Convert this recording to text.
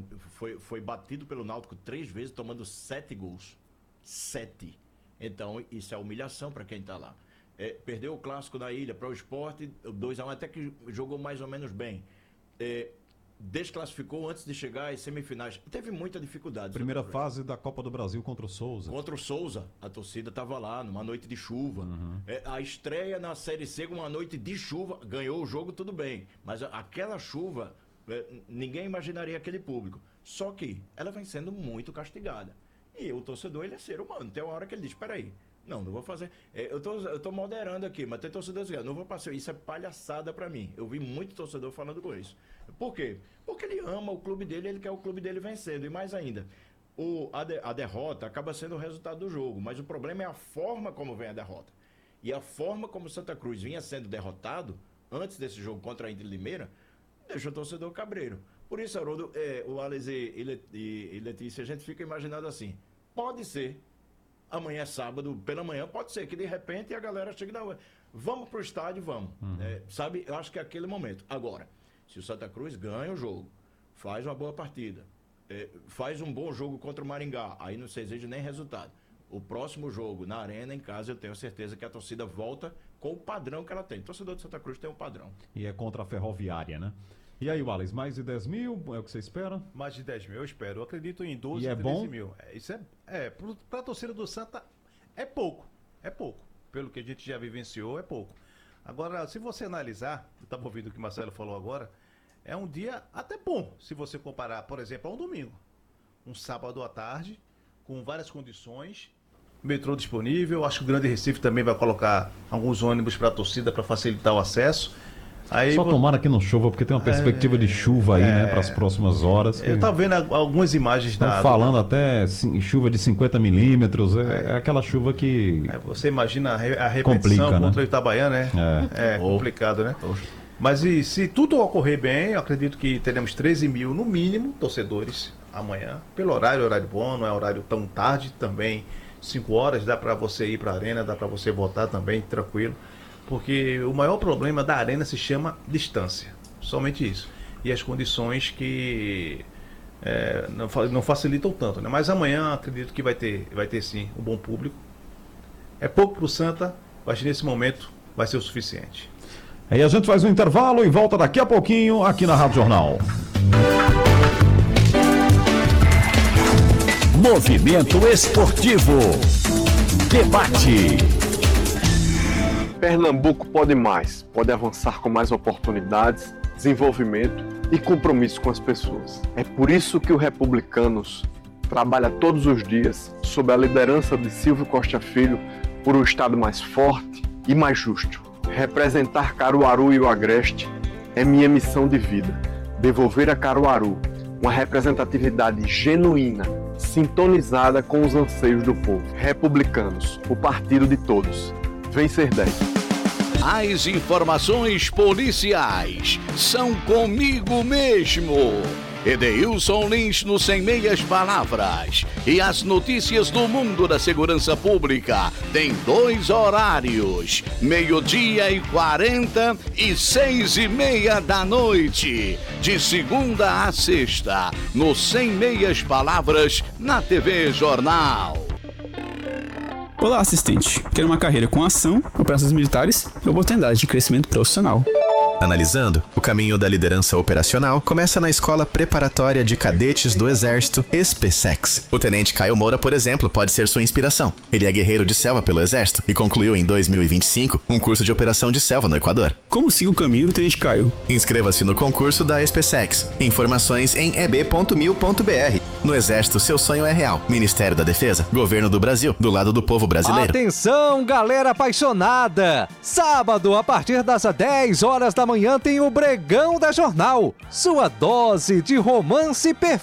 foi batido pelo Náutico 3 vezes, tomando 7 gols. 7. Então, isso é humilhação para quem está lá. Perdeu o clássico na Ilha para o Sport, 2-1, até que jogou mais ou menos bem. Desclassificou antes de chegar às semifinais. Teve muita dificuldade. Primeira fase da Copa do Brasil contra o Souza. Contra o Souza, a torcida estava lá, numa noite de chuva. Uhum. A estreia na Série C, uma noite de chuva, ganhou o jogo, tudo bem. Mas aquela chuva, ninguém imaginaria aquele público. Só que ela vem sendo muito castigada. E o torcedor, ele é ser humano. Tem uma hora que ele diz, espera aí, não vou fazer. Eu tô moderando aqui, mas tem torcedor que não vou passar. Isso é palhaçada pra mim. Eu vi muito torcedor falando com isso. Por quê? Porque ele ama o clube dele, ele quer o clube dele vencendo. E mais ainda, a derrota acaba sendo o resultado do jogo. Mas o problema é a forma como vem a derrota. E a forma como o Santa Cruz vinha sendo derrotado, antes desse jogo contra a Inter de Limeira, deixa o torcedor cabreiro. Por isso, Haroldo, o Alex e Letícia, a gente fica imaginando assim, pode ser, amanhã é sábado, pela manhã, pode ser que de repente a galera chegue na rua. Vamos pro estádio, vamos. Sabe, eu acho que é aquele momento. Agora, se o Santa Cruz ganha o jogo, faz uma boa partida, faz um bom jogo contra o Maringá, aí não se exige nem resultado. O próximo jogo, na Arena, em casa, eu tenho certeza que a torcida volta com o padrão que ela tem. O torcedor de Santa Cruz tem um padrão. E é contra a Ferroviária, né? E aí, Wallace, mais de 10 mil é o que você espera? Mais de 10 mil, eu espero. Eu acredito em 12, e é 13 bom? mil. Isso para a torcida do Santa é pouco. É pouco. Pelo que a gente já vivenciou, é pouco. Agora, se você analisar, eu estava ouvindo o que o Marcelo falou agora, é um dia até bom, se você comparar, por exemplo, a um domingo. Um sábado à tarde, com várias condições, metrô disponível. Acho que o Grande Recife também vai colocar alguns ônibus para a torcida para facilitar o acesso. Aí, só tomara que não chova, porque tem uma perspectiva de chuva aí, né, para as próximas horas. Eu estava vendo algumas imagens estão falando até chuva de 50 milímetros, é aquela chuva que você imagina a repetição complica, contra né? o Itabaiana, né? É complicado, né? Mas se tudo ocorrer bem, eu acredito que teremos 13 mil, no mínimo, torcedores amanhã. Pelo horário bom, não é horário tão tarde também. 5 horas, dá para você ir para a arena, dá para você votar também, tranquilo. Porque o maior problema da arena se chama distância, somente isso. E as condições que não facilitam tanto, né? Mas amanhã acredito que vai ter sim um bom público. É pouco para o Santa, mas nesse momento vai ser o suficiente. Aí a gente faz um intervalo e volta daqui a pouquinho aqui na Rádio Jornal. Movimento Esportivo. Debate. Pernambuco pode mais, pode avançar com mais oportunidades, desenvolvimento e compromisso com as pessoas. É por isso que o Republicanos trabalha todos os dias sob a liderança de Silvio Costa Filho por um estado mais forte e mais justo. Representar Caruaru e o Agreste é minha missão de vida. Devolver a Caruaru uma representatividade genuína, sintonizada com os anseios do povo. Republicanos, o partido de todos. Vencer 10. As informações policiais são comigo mesmo. Edeilson Lins no Sem Meias Palavras. E as notícias do mundo da segurança pública tem 2 horários: 12h40 e 6h30 da noite. De segunda a sexta, no Sem Meias Palavras, na TV Jornal. Olá, assistente. Quero uma carreira com ação, operações militares e oportunidade de crescimento profissional. Analisando, o caminho da liderança operacional começa na Escola Preparatória de Cadetes do Exército, SPSEX. O Tenente Caio Moura, por exemplo, pode ser sua inspiração. Ele é guerreiro de selva pelo Exército e concluiu em 2025 um curso de operação de selva no Equador. Como siga o caminho do Tenente Caio? Inscreva-se no concurso da SPSEX. Informações em eb.mil.br. No Exército, seu sonho é real. Ministério da Defesa, Governo do Brasil, do lado do povo brasileiro. Atenção, galera apaixonada! Sábado, a partir das 10 horas da manhã, tem o Bregão da Jornal. Sua dose de romance perfeito.